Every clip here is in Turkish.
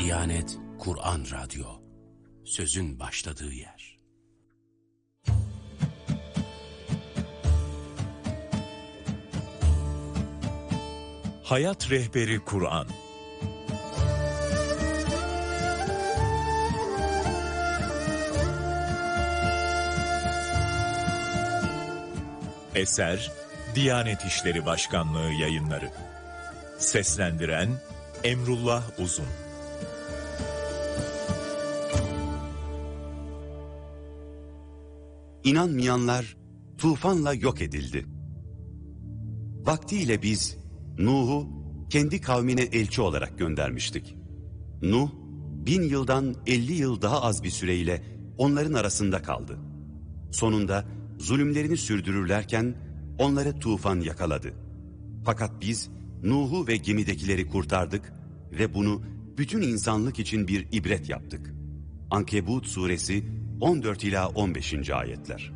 Diyanet Kur'an Radyo, sözün başladığı yer. Hayat Rehberi Kur'an. Eser Diyanet İşleri Başkanlığı Yayınları. Seslendiren Emrullah Uzun. İnanmayanlar tufanla yok edildi. Vaktiyle biz Nuh'u kendi kavmine elçi olarak göndermiştik. Nuh 1000 yıldan 50 yıl daha az bir süreyle onların arasında kaldı. Sonunda zulümlerini sürdürürlerken onları tufan yakaladı. Fakat biz Nuh'u ve gemidekileri kurtardık ve bunu bütün insanlık için bir ibret yaptık. Ankebut suresi 14 ila 15. ayetler.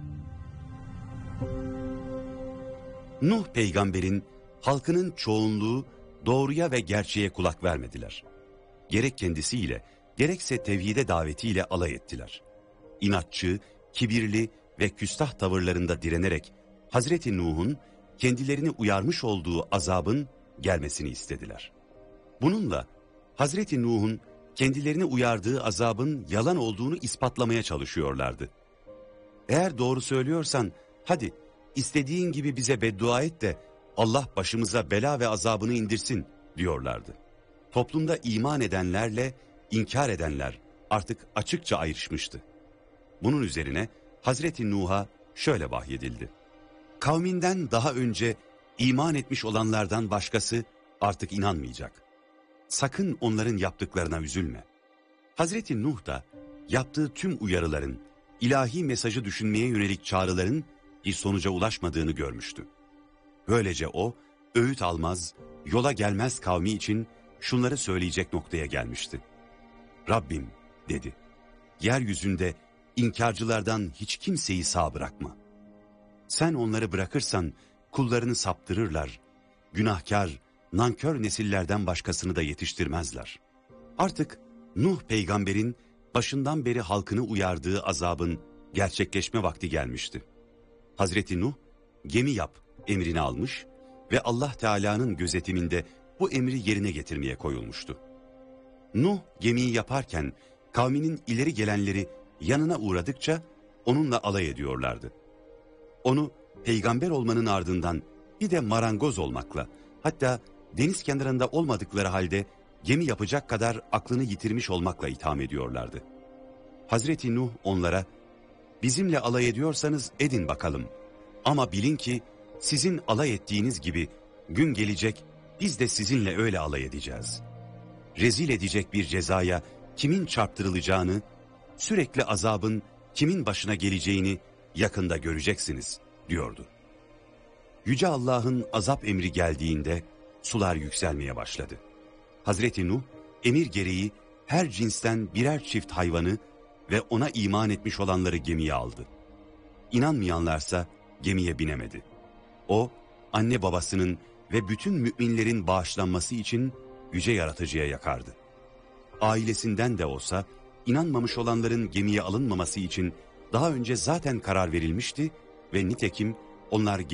Nuh peygamberin halkının çoğunluğu doğruya ve gerçeğe kulak vermediler. Gerek kendisiyle, gerekse tevhide davetiyle alay ettiler. İnatçı, kibirli ve küstah tavırlarında direnerek Hazreti Nuh'un kendilerini uyarmış olduğu azabın gelmesini istediler. Bununla Hazreti Nuh'un kendilerini uyardığı azabın yalan olduğunu ispatlamaya çalışıyorlardı. Eğer doğru söylüyorsan hadi istediğin gibi bize beddua et de Allah başımıza bela ve azabını indirsin diyorlardı. Toplumda iman edenlerle inkar edenler artık açıkça ayrışmıştı. Bunun üzerine Hazreti Nuh'a şöyle vahyedildi. Kavminden daha önce iman etmiş olanlardan başkası artık inanmayacak. Sakın onların yaptıklarına üzülme. Hazreti Nuh da yaptığı tüm uyarıların, ilahi mesajı düşünmeye yönelik çağrıların bir sonuca ulaşmadığını görmüştü. Böylece o, öğüt almaz, yola gelmez kavmi için şunları söyleyecek noktaya gelmişti. Rabbim, dedi, yeryüzünde inkarcılardan hiç kimseyi sağ bırakma. Sen onları bırakırsan kullarını saptırırlar, günahkar, nankör nesillerden başkasını da yetiştirmezler. Artık Nuh peygamberin başından beri halkını uyardığı azabın gerçekleşme vakti gelmişti. Hazreti Nuh, gemi yap emrini almış ve Allah Teala'nın gözetiminde bu emri yerine getirmeye koyulmuştu. Nuh gemiyi yaparken kavminin ileri gelenleri yanına uğradıkça onunla alay ediyorlardı. Onu peygamber olmanın ardından bir de marangoz olmakla, hatta deniz kenarında olmadıkları halde gemi yapacak kadar aklını yitirmiş olmakla itham ediyorlardı. Hazreti Nuh onlara, bizimle alay ediyorsanız edin bakalım. Ama bilin ki sizin alay ettiğiniz gibi gün gelecek biz de sizinle öyle alay edeceğiz. Rezil edecek bir cezaya kimin çarptırılacağını, sürekli azabın kimin başına geleceğini yakında göreceksiniz diyordu. Yüce Allah'ın azap emri geldiğinde sular yükselmeye başladı. Hazreti Nuh emir gereği her cinsten birer çift hayvanı ve ona iman etmiş olanları gemiye aldı. İnanmayanlarsa gemiye binemedi. O anne babasının ve bütün müminlerin bağışlanması için yüce yaratıcıya yakardı. Ailesinden de olsa inanmamış olanların gemiye alınmaması için daha önce zaten karar verilmişti ve nitekim onlar